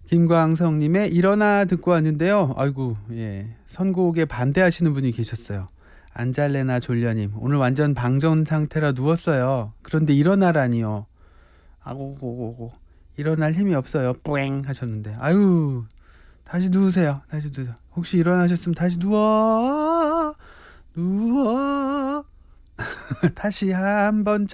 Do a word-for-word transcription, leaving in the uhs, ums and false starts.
김광석님의 일어나 듣고 왔는데요. 아이고, 예. 선곡에 반대하시는 분이 계셨어요. 안잘래나 졸려님, 오늘 완전 방전 상태라 누웠어요. 그런데 일어나라니요. 아고고고고. 일어날 힘이 없어요. 뿌잉 하셨는데. 아유, 다시 누우세요. 다시 누우세요. 혹시 일어나셨으면 다시 누워. 누워. 다시 한번